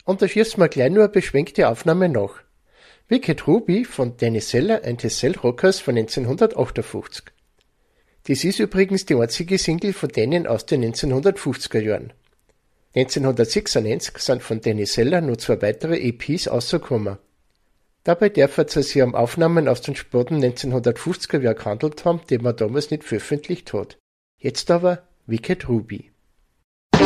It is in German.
Und da schießen wir gleich nur eine beschränkte Aufnahme nach. Wicked Ruby von Danny Seller and his Cell Rockers von 1958. Das ist übrigens die einzige Single von denen aus den 1950er Jahren. 1996 sind von Danny Seller noch 2 weitere EPs rausgekommen. Dabei dürfte es sich um Aufnahmen aus den späten 1950er Jahren gehandelt haben, die man damals nicht veröffentlicht hat. Jetzt aber Wicked Ruby.